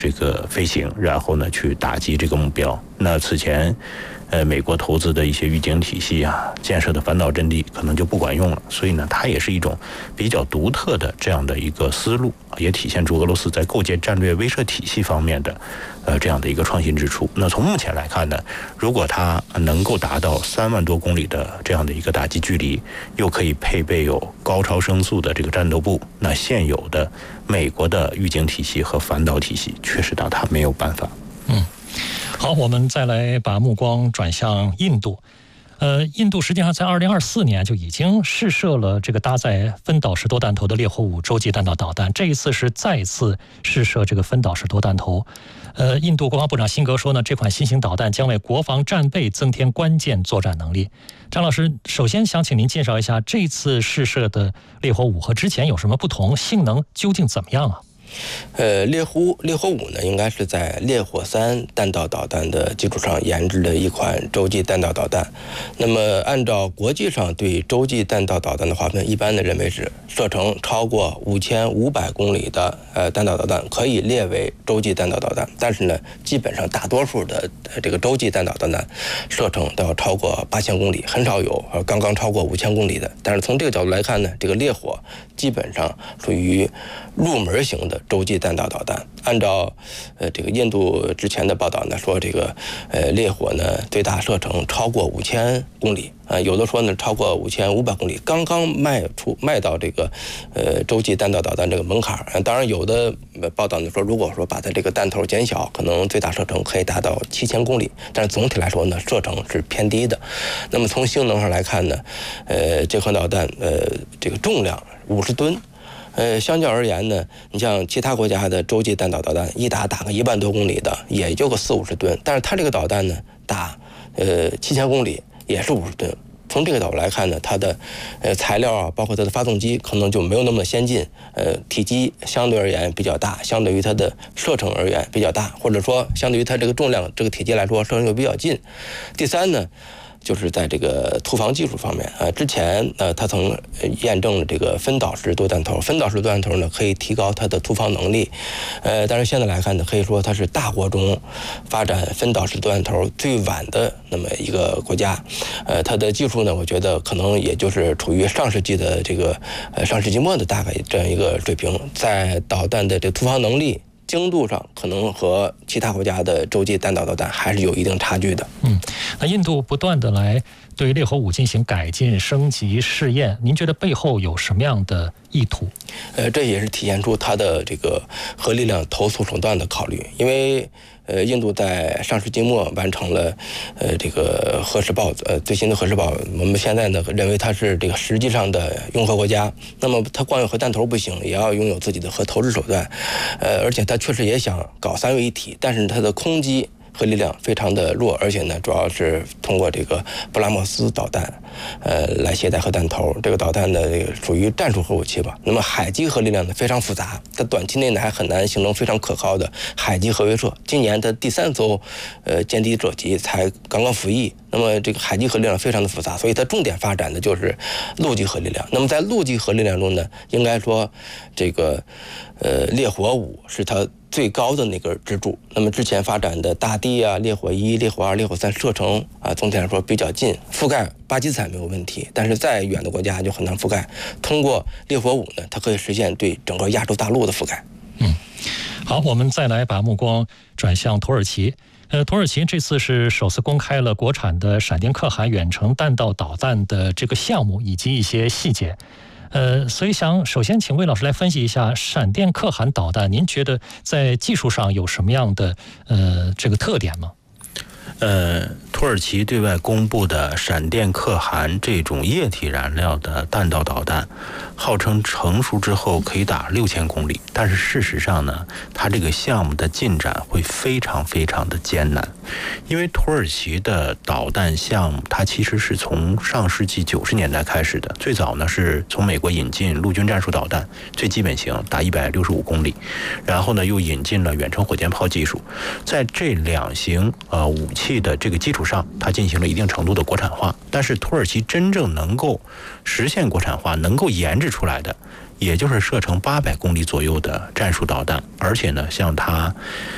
这个飞行，然后呢去打击这个目标。那此前美国投资的一些预警体系啊，建设的反导阵地可能就不管用了，所以呢，它也是一种比较独特的这样的一个思路，也体现出俄罗斯在构建战略威慑体系方面的这样的一个创新之处。那从目前来看呢，如果它能够达到3万多公里的这样的一个打击距离，又可以配备有高超声速的这个战斗部，那现有的美国的预警体系和反导体系确实拿它没有办法。 好，我们再来把目光转向印度。印度实际上在2024年就已经试射了这个搭载分导式多弹头的烈火5洲际弹道导弹，这一次是再次试射这个分导式多弹头。印度国防部长辛格说呢，这款新型导弹将为国防战备增添关键作战能力。张老师，首先想请您介绍一下这次试射的烈火5和之前有什么不同，性能究竟怎么样啊？ 烈火5呢，应该是在烈火3弹道导弹的基础上研制的一款洲际弹道导弹。那么按照国际上对洲际弹道导弹的划分，一般的认为是射程超过5500公里的弹道导弹可以列为洲际弹道导弹。但是呢，基本上大多数的这个洲际弹道导弹射程都要超过8000公里，很少有刚刚超过5000公里的。但是从这个角度来看呢，这个烈火基本上属于入门型的洲际弹道导弹。按照这个印度之前的报道呢，说这个烈火呢最大射程超过5000公里有的说呢超过5500公里，刚刚迈到这个洲际弹道导弹这个门槛。当然有的报道呢说，如果说把它这个弹头减小，可能最大射程可以达到7000公里，但是总体来说呢，射程是偏低的。那么从性能上来看呢，这款导弹这个重量50吨。相较而言呢，你像其他国家的洲际弹道导弹，一打个1万多公里的，也就个40-50吨，但是它这个导弹呢，打7000公里也是50吨。从这个角度来看呢，它的材料啊，包括它的发动机，可能就没有那么先进，体积相对而言比较大，相对于它的射程而言比较大，或者说相对于它这个重量、这个体积来说，射程又比较近。第三呢，就是在这个突防技术方面之前它曾验证了这个分导式多弹头。分导式多弹头呢，可以提高它的突防能力。但是现在来看呢，可以说它是大国中发展分导式多弹头最晚的那么一个国家。它的技术呢，我觉得可能也就是处于上世纪的这个上世纪末的大概这样一个水平，在导弹的这突防能力、精度上可能和其他国家的洲际弹道导弹还是有一定差距的。 那印度不断的来对烈火5进行改进、升级、试验，您觉得背后有什么样的意图？ 这也是体现出它的这个核力量投诉手段的考虑。因为印度在上世纪末完成了这个核试爆，最新的核试爆，我们现在呢认为它是这个实际上的拥核国家。那么它光有核弹头不行，也要拥有自己的核投掷手段。而且它确实也想搞3位一体，但是它的空基核力量非常的弱，而且呢，主要是通过这个布拉莫斯导弹，来携带核弹头。这个导弹呢，这个属于战术核武器吧。那么海基核力量呢非常复杂，它短期内呢还很难形成非常可靠的海基核威慑。今年的第3艘歼敌者级才刚刚服役。那么这个海基核力量非常的复杂，所以它重点发展的就是陆基核力量。那么在陆基核力量中呢，应该说这个烈火5是它最高的那个支柱。那么之前发展的大地啊、烈火1、烈火2、烈火3射程总体来说比较近，覆盖巴基斯坦没有问题，但是再远的国家就很难覆盖。通过烈火5呢，它可以实现对整个亚洲大陆的覆盖。 好，我们再来把目光转向土耳其。土耳其这次是首次公开了国产的闪电可汗远程弹道导弹的这个项目以及一些细节。所以想首先请魏老师来分析一下闪电可汗导弹，您觉得在技术上有什么样的这个特点吗？ 土耳其对外公布的闪电可汗这种液体燃料的弹道导弹，号称成熟之后可以打6000公里，但是事实上呢，它这个项目的进展会非常非常的艰难，因为土耳其的导弹项目它其实是从上世纪90年代开始的，最早呢是从美国引进陆军战术导弹，最基本型打165公里，然后呢又引进了远程火箭炮技术，在这2型武器的这个基础上，它进行了一定程度的国产化。但是土耳其真正能够实现国产化、能够研制出来的，也就是射程800公里左右的战术导弹。而且呢，像它